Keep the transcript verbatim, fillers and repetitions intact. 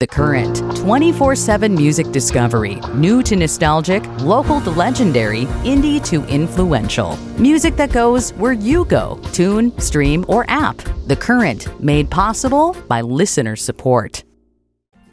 The Current, twenty-four seven music discovery, new to nostalgic, local to legendary, indie to influential. Music that goes where you go, tune, stream, or app. The Current, made possible by listener support.